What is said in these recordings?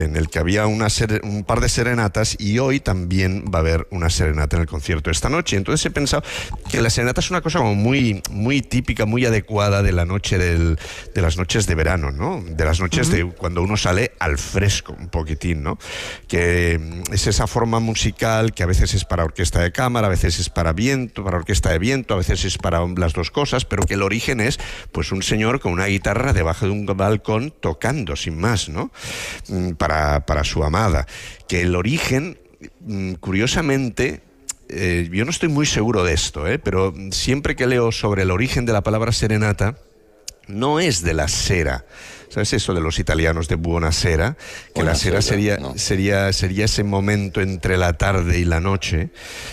en el que había un par de serenatas, y hoy también va a haber una serenata en el concierto esta noche. Entonces he pensado que la serenata es una cosa como muy, muy típica, muy adecuada de la noche de las noches de verano, ¿no? De las noches de cuando uno sale al fresco un poquitín, ¿no? Que es esa forma musical que a veces es para orquesta de cámara, a veces es para viento, para orquesta de viento, a veces es para las dos cosas, pero que el origen es pues un señor con una guitarra debajo de un balcón tocando, sin más, ¿no? Para su amada. Que el origen, curiosamente, yo no estoy muy seguro de esto, pero siempre que leo sobre el origen de la palabra serenata, no es de la sera. ¿Sabes eso de los italianos de buonasera? Que la sera sería ese momento entre la tarde y la noche.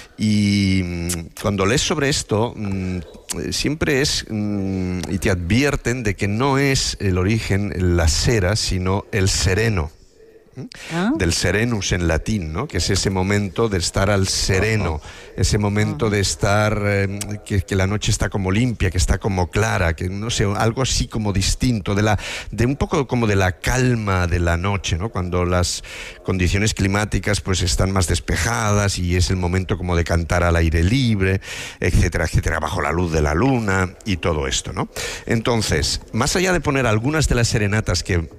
Y cuando lees sobre esto, siempre es, y te advierten de que no es el origen la sera, sino el sereno. Del serenus en latín, ¿no? Que es ese momento de estar al sereno, ese momento de estar, que la noche está como limpia, que está como clara, que no sé, algo así como distinto, de un poco como de la calma de la noche, ¿no? Cuando las condiciones climáticas pues están más despejadas y es el momento como de cantar al aire libre, etcétera, etcétera, bajo la luz de la luna y todo esto, ¿no? Entonces, más allá de poner algunas de las serenatas que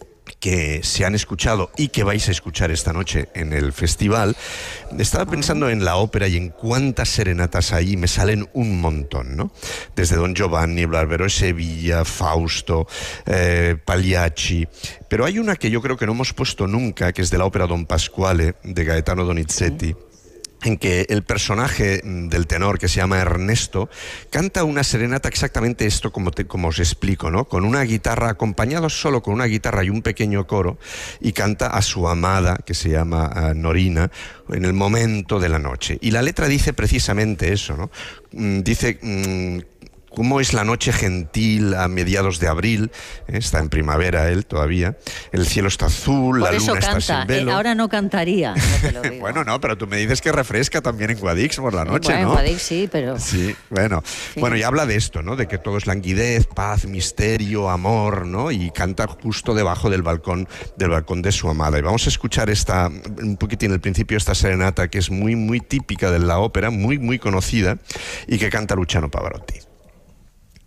se han escuchado y que vais a escuchar esta noche en el festival, estaba pensando en la ópera y en cuántas serenatas hay, y me salen un montón, ¿no? Desde Don Giovanni, Barbero de Sevilla, Fausto, Pagliacci, pero hay una que yo creo que no hemos puesto nunca, que es de la ópera Don Pasquale, de Gaetano Donizetti, en que el personaje del tenor, que se llama Ernesto, canta una serenata exactamente esto como os explico, ¿no? Con una guitarra, acompañado solo con una guitarra y un pequeño coro, y canta a su amada, que se llama Norina, en el momento de la noche. Y la letra dice precisamente eso, ¿no? Dice cómo es la noche gentil a mediados de abril, está en primavera él todavía, el cielo está azul, la luna está sin velo. Ahora no cantaría, no te lo digo. Bueno, no, pero tú me dices que refresca también en Guadix por la noche, bueno, ¿no? En Guadix sí, pero... Sí, bueno. Sí. Bueno, y habla de esto, ¿no? De que todo es languidez, paz, misterio, amor, ¿no? Y canta justo debajo del balcón de su amada. Y vamos a escuchar un poquitín al principio, esta serenata que es muy, muy típica de la ópera, muy, muy conocida, y que canta Luciano Pavarotti.